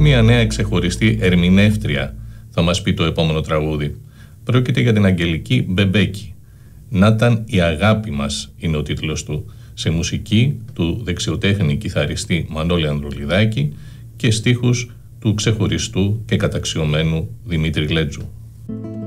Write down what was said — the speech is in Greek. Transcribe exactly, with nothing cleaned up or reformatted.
μια νέα ξεχωριστή ερμηνεύτρια θα μας πει το επόμενο τραγούδι. Πρόκειται για την Αγγελική Μπεμπέκη. «Να ήταν η αγάπη μας» είναι ο τίτλος του, σε μουσική του δεξιοτέχνη κιθαριστή Μανώλη Ανδρουλιδάκη και στίχους του ξεχωριστού και καταξιωμένου Δημήτρη Λέτζου.